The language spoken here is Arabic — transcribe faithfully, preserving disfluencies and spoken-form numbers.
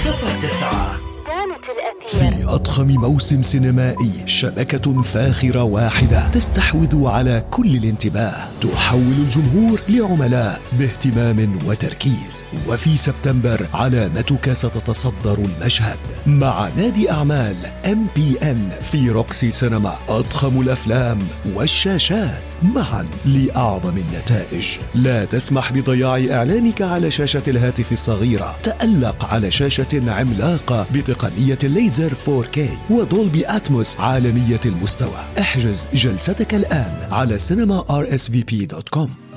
صفر تسعة. في أضخم موسم سينمائي، شبكة فاخرة واحدة تستحوذ على كل الانتباه، تحول الجمهور لعملاء باهتمام وتركيز. وفي سبتمبر علامتك ستتصدر المشهد مع نادي أعمال إم بي إن في روكسي سينما. أضخم الأفلام والشاشات معا لأعظم النتائج. لا تسمح بضياع إعلانك على شاشة الهاتف الصغيرة. تألق على شاشة عملاقة بتقنية الليزر فور كي ودولبي أتموس عالمية المستوى. احجز جلستك الآن على سينما آر إس في بي دوت كوم.